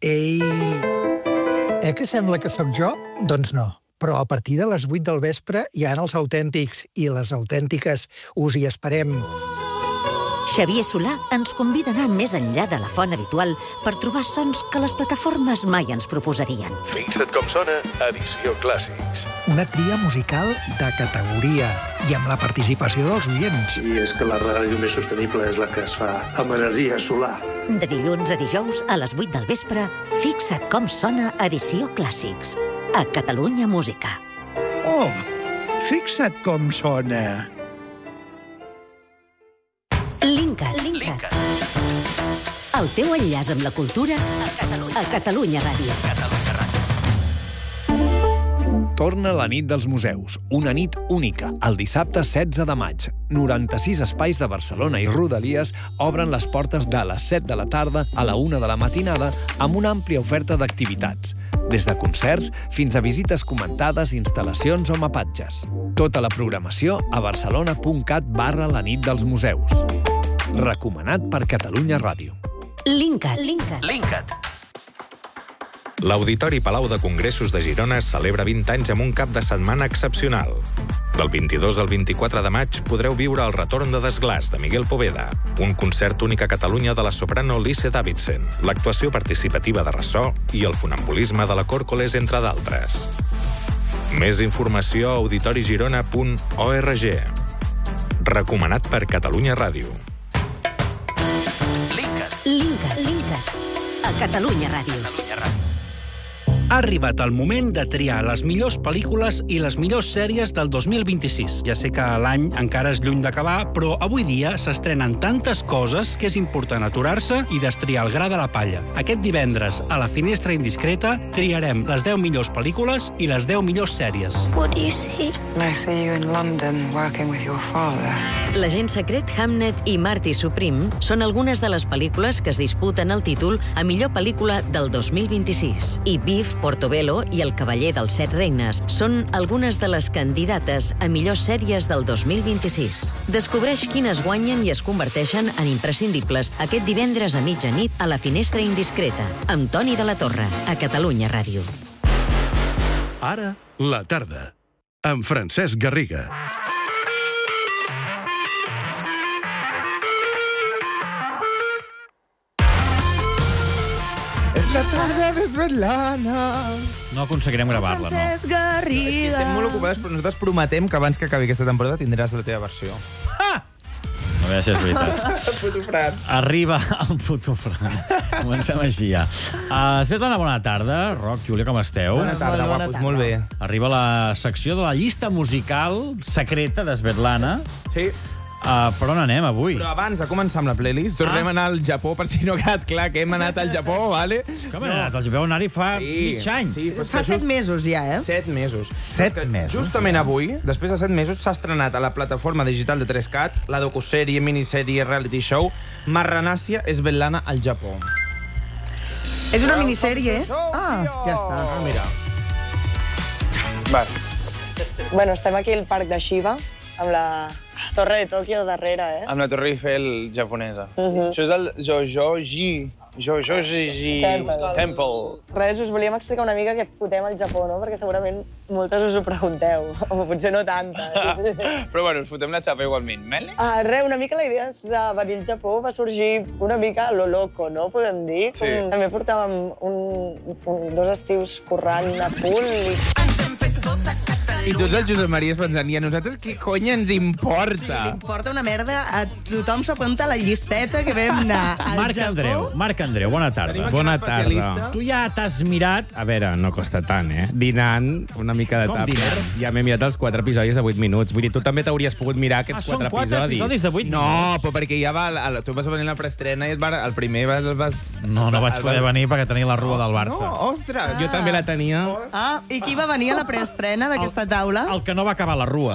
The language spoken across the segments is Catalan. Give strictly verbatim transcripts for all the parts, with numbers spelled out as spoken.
Ei! Eh que sembla que sóc jo? Doncs no. Però a partir de les vuit del vespre hi ha els autèntics i les autèntiques. Us hi esperem. Xavier Solà ens convida a anar més enllà de la font habitual per trobar sons que les plataformes mai ens proposarien. Fixa't com sona, edició Clàssics. Una tria musical de categoria i amb la participació dels oients. I és que la ràdio més sostenible és la que es fa amb energia solar. De dilluns a dijous a les vuit del vespre, fixa't com sona edició Clàssics. A Catalunya Música. Oh, fixa't com sona. Linkat. Linkat. El teu enllaç amb la cultura a Catalunya, a Catalunya Ràdio. Catalunya Ràdio. Torna la nit dels museus, una nit única, el dissabte setze de maig. noranta-sis espais de Barcelona i Rodalies obren les portes de les set de la tarda a la una de la matinada amb una àmplia oferta d'activitats, des de concerts fins a visites comentades, instal·lacions o mapatges. Tota la programació a barcelona.cat barra la nit dels museus. Recomanat per Catalunya Ràdio. Linkat. Linkat. Linkat. L'Auditori Palau de Congressos de Girona celebra vint anys amb un cap de setmana excepcional. Del vint-i-dos al vint-i-quatre de maig podreu viure el retorn de Desglaç de Miguel Poveda, un concert únic a Catalunya de la soprano Lise Davidson, l'actuació participativa de ressò i el funambulisme de la Còrcoles, entre d'altres. Més informació a auditorigirona punt org. Recomanat per Catalunya Ràdio. Linkat. Linkat. Linkat. A Catalunya Ràdio. Ha arribat el moment de triar les millors pel·lícules i les millors sèries del dos mil vint-i-sis. Ja sé que l'any encara és lluny d'acabar, però avui dia s'estrenen tantes coses que és important aturar-se i destriar el gra de la palla. Aquest divendres, a la Finestra Indiscreta, triarem les deu millors pel·lícules i les deu millors sèries. What do you see? I see you in London working with your father. L'agent secret Hamnet i Marty Supreme són algunes de les pel·lícules que es disputen el títol a millor pel·lícula del dos mil vint-i-sis. I Beef, Portobello i El cavaller dels set regnes són algunes de les candidates a millors sèries del dos mil vint-i-sis. Descobreix quines guanyen i es converteixen en imprescindibles aquest divendres a mitjanit a la Finestra Indiscreta, amb Toni de la Torre, a Catalunya Ràdio. Ara, la tarda, amb Francesc Garriga. La tarda desvelada. No aconseguirem gravar-la, no. Francesc Garriga. És que estem molt ocupades, però nosaltres prometem que abans que acabi aquesta temporada tindràs la teva versió. Ah! No veig si és veritat. Puto Fran. Arriba el puto Fran. Comencem així ja. Uh, Svetlana, bona tarda. Roc, Júlia, com esteu? Bona tarda, bona guapos, tarda. Molt bé. Arriba la secció de la llista musical secreta de Svetlana. Sí. Uh, per on anem avui? Però abans de començar amb la playlist, tornem ah. a anar al Japó, per si no ha quedat clar que hem anat al Japó, vale? Com hem no. anat al Japó? Anar-hi fa sí, mig any. Sí, fa set just... mesos ja, eh? Set mesos. Set mesos. Justament avui, després de set mesos, s'ha estrenat a la plataforma digital de tres cat la docusèrie, minissèrie, reality show Marranàcia Svetlana al Japó. És una minissèrie? Ah, ja està. Ah, mira. Vale. Bueno, estem aquí al parc de Shiba, amb la Torre de Tòquio darrere, eh? Amb la Torre Eiffel japonesa. Uh-huh. Això és el Jojoji... Jojoji... Temple. Temple. Res, us volíem explicar una mica què fotem al Japó, no? Perquè segurament moltes us ho pregunteu, o potser no tantes. Però bueno, us fotem la xapa igualment. Mele? Ah, res, una mica la idea de venir al Japó va sorgir una mica a lo loco, no? Podem dir. Sí. Com... També portàvem un, un, dos estius currant a full i... I tots els Josep Maria es pensen, i a nosaltres què cony ens importa? Sí, li importa una merda. A tothom s'apunta a la llisteta que vam anar al Marc Japó. Andreu, Marc Andreu, bona tarda. Bona tarda. Tu ja t'has mirat... A veure, no costa tant, eh? Dinant una mica de Com tàper. dinant? Ja m'he mirat els quatre episodis de vuit minuts. Vull dir, tu també t'hauries pogut mirar aquests Ah, són quatre quatre episodis. episodis de vuit No, minuts? però perquè ja va... El, tu vas venir a la preestrena i et va, el primer vas... El vas No, no vaig el poder vas- venir perquè tenia la rua del Barça. No, ostres. Jo també la tenia. Ah, i qui va venir a la preestrena d'aquesta taula? El que no va acabar la rua.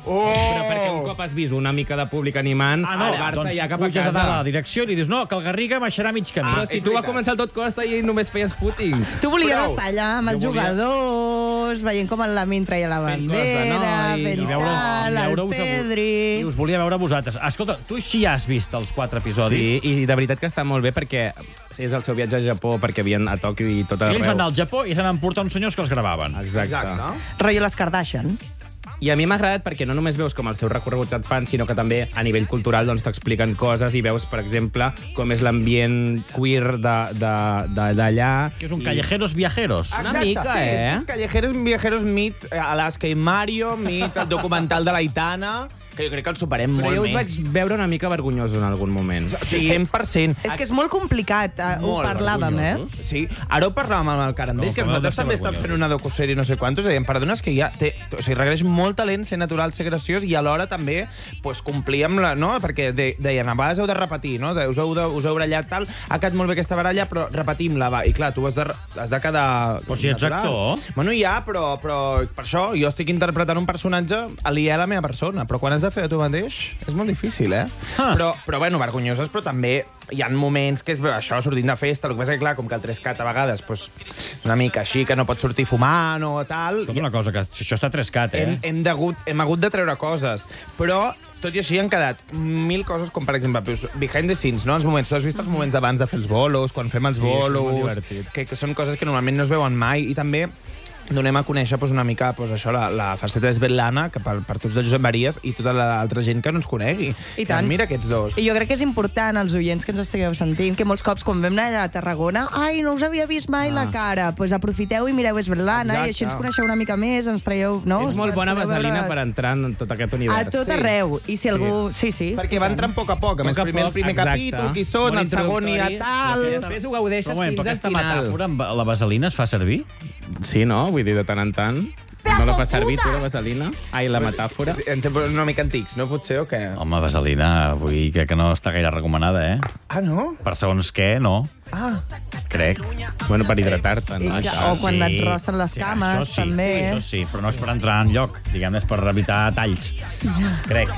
Oh! Però perquè un cop has vist una mica de públic animant, Ah, no, el Barça doncs ja cap a puges a casa. dalt a la direcció i li dius, no, que el Garriga baixarà mig camí. Però si tu vas començar el tot costa i només feies footing. Tu volies Prou. estar allà amb els Jo volia- jugadors, veient com el Lamin treia la Fent coses de bandera, nois, fent I veure, tal, i el veure-us a vo- Pedri... I us volia veure a vosaltres. Escolta, tu sí has vist els quatre episodis? Sí, i de veritat que està molt bé perquè és el seu viatge a Japó, perquè havien a Tòquio i tot Sí, ells van arreu. anar al Japó i se n'han portat uns senyors que els gravaven. Exacte. Rotllo les Kardashian. I a mi m'ha agradat perquè no només veus com el seu recorregut et fan, sinó que també a nivell cultural doncs, t'expliquen coses i veus, per exemple, com és l'ambient queer de- de- de- d'allà. Que és un callejeros viajeros. Una Exacte, mica, sí, eh? És Callejeros Viajeros meet eh, Alaska i Mario, meet el documental de l'Aitana, que jo crec que el superem Però molt jo us més. vaig veure una mica vergonyós en algun moment. Sí, cent per cent. És que és molt complicat, eh, ho Molt parlàvem, eh? Sí, ara ho parlàvem amb el Carandell, Com que que nosaltres no també deu ser estem fent una docusèrie no sé quantos, i dèiem, perdona, és que ja té, o sigui, requereix molt talent, ser natural, ser graciós, i alhora també pues, complir amb la... No? Perquè de, deien, a vegades heu de repetir, no? Us heu, de, us heu barallat tal, ha quedat molt bé aquesta baralla, però repetim-la, va. I clar, tu has de, has de quedar... Però si ets natural. actor. Bueno, ja, però, però per això jo estic interpretant un personatge aliè a la meva persona, però quan has de fer de tu mateix és molt difícil, eh? Ah. Però, però, bueno, vergonyoses, però també hi ha moments que és això, sortint de festa, el que passa que, clar, com que el tres cat a vegades pues, una mica així, que no pots sortir fumant o tal... Escolta una cosa, que això està tres cat, eh? Hem, hem, degut, hem hagut de treure coses, però tot i així han quedat mil coses, com per exemple, behind the scenes, no? Els moments, tu has vist els moments abans de fer els bolos, quan fem els Sí, és molt bolos, divertit. que, que són coses que normalment no es veuen mai, i també donem a conèixer pues, una mica pues, això, la, la faceta d'Esvetlana, que per, per tots de Josep Maries i tota l'altra gent que no ens conegui. I Que tant. mira aquests dos. I jo crec que és important, els oients que ens estigueu sentint, que molts cops quan vam anar allà a Tarragona, ai, no us havia vist mai Ah. la cara, doncs pues aprofiteu i mireu Esvetlana, i Exacte. així ens coneixeu una mica més, ens traieu... No? És molt bona Podeu vaselina veure per entrar en tot aquest a univers. tot arreu. I si algú... Sí, sí. Perquè va entrant a poc a poc. A més, Poc a primer el poc, primer exacte. capítol, qui són, Molt el segon i a introductori, tal... i després ho gaudeixes Però, un moment, fins però al aquesta final. metàfora amb la vaselina es fa servir? Sí, no? Vull dir, de tant en tant. No la fa servir, tu, la vaselina? Ai, la metàfora. En temps una mica antics, no? Potser, o què? Home, vaselina, avui crec que no està gaire recomanada, eh? Ah, no? Per segons què, no. Ah. Crec. Bueno, per hidratar-te, I no? que, Això. o quan et rossen les Sí, cames, això sí, també. Sí, això sí, però no és per entrar en lloc. Diguem-ne, és per evitar talls. Crec.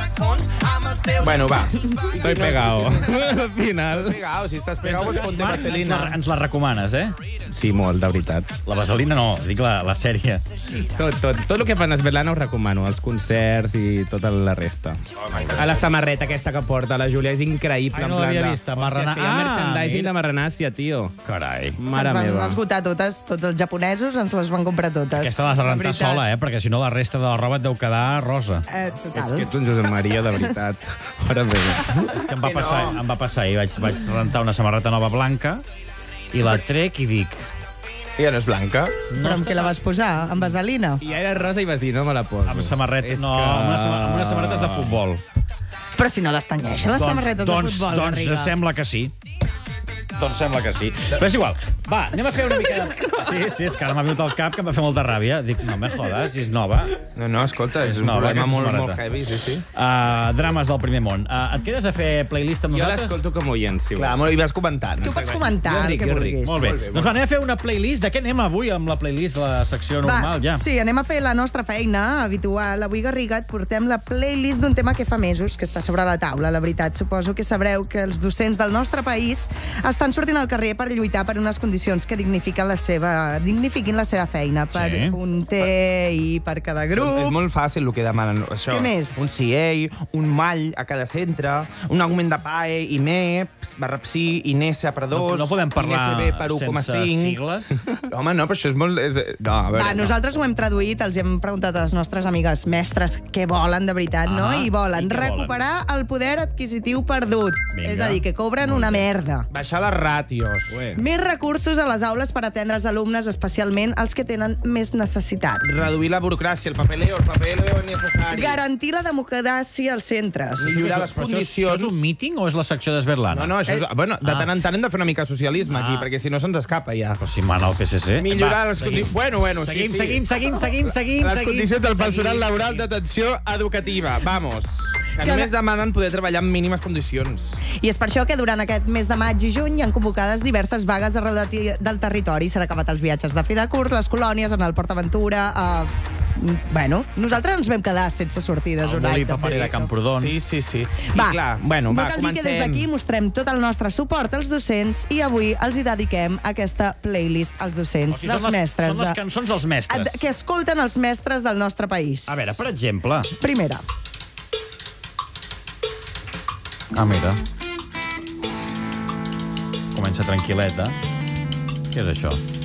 Bueno, va. Estoy pegado. Al final. Pegao, si estàs pegao, pots ponte Marc, ens, vaselina. la, ens la recomanes, eh? Sí, molt, de veritat. La vaselina no, dic la, la sèrie. Tot, tot, tot el que fan a Svetlana ho recomano, els concerts i tota la resta. A la samarreta aquesta que porta la Júlia és increïble. Ai, en no plan l'havia de- vist, a Hòstia, Marrana- és que hi ha Ah, merchandising mira. de Marranàcia, tio. Carai. Mare Se'ns van meva. esgotar totes, tots els japonesos ens les van comprar totes. Aquesta l'has de De rentar veritat. sola, eh? Perquè si no la resta de la roba et deu quedar rosa. Eh, total. Ets que ets un Josep Maria, de veritat. Ara bé. És que em va passar, em va passar ahir. Vaig, vaig rentar una samarreta nova blanca i la trec i dic... Ja no és blanca. Però amb què la vas posar? Amb vaselina? I era rosa i vas dir, no me la poso. Amb samarretes, És no, que- amb, unes, amb unes samarretes de futbol. Però si no destanyeixen les samarretes doncs, de futbol, Doncs Garriga. sembla que sí. Doncs sembla que sí. Però és igual. Va, anem a fer una mica de... Sí, sí, és que ara m'ha vingut al cap que em va fer molta ràbia. Dic, no me jodes, si és nova. No, no, escolta, és, És un nova, problema aquesta molt, samarreta. molt heavy, sí, sí. Uh, drames del primer món. Uh, et quedes a fer playlist amb Jo nosaltres? l'escolto com oient, si Clar, vol. molt, i vas comentant. Tu pots comentar Jo el ric, que jo ric. vulguis. Molt bé. Molt bé, Doncs va, anem a fer una playlist. De què anem avui amb la playlist de la secció normal, Va, ja? sí, anem a fer la nostra feina habitual. Avui, Garriga, et portem la playlist d'un tema que fa mesos que està sobre la taula. La veritat, suposo que sabreu que els docents del nostre país estan sortint al carrer per lluitar per unes condicions que dignifiquen la seva, dignifiquin la seva feina, per Sí. un té i per cada grup. És molt fàcil el que demanen. Això. Què més? Un C A, un mall a cada centre, un augment de P A E, I M E, barra Psi, I N E S A per dos, No, no podem parlar I N S B per u coma sense cinc. sigles? Home, no, però això és molt... És... No, a veure, Va, nosaltres ho hem traduït, els hem preguntat a les nostres amigues mestres què volen de veritat, no? Ah, I volen i què recuperar el poder adquisitiu perdut. Vinga. És a dir, que cobren una merda. no. Baixar les ràtios. Ué. Més recursos a les aules per atendre els alumnes, especialment els que tenen més necessitats. Reduir la burocràcia, el papeleo, el papeleo necessari. Garantir la democràcia als centres. Millorar les Però això, és- condicions... això és un míting o és la secció d'Esberlana? No, no, això és... Bueno, de tant en tant hem de fer una mica de socialisme aquí, perquè si no se'ns escapa ja. Però si mana el P S C. Millorar Va, les seguim. condicions... Bueno, bueno, Seguim, sí, sí. seguim, seguim, seguim, seguim. Les seguim, condicions del personal seguim, laboral seguim. d'atenció educativa. Vamos. Que Que només la- demanen poder treballar en mínimes condicions. I és per això que durant aquest mes de maig i juny hi han convocades diverses vagues arreu de, del territori. S'han acabat els viatges de fi de curs, les colònies, en el PortAventura, a Bueno, nosaltres ens vam quedar sense sortides El un any. boli paperer de Camprodon. Sí, sí, sí. Va, I clar, bueno, no va, cal dir que comencem. des d'aquí mostrem tot el nostre suport als docents i avui els hi dediquem aquesta playlist als docents, O sigui, dels són les, mestres. són les de- cançons dels mestres. ad- que escolten els mestres del nostre país. A veure, per exemple... Primera. Ah, mira. Comença tranquil·leta. Què és això?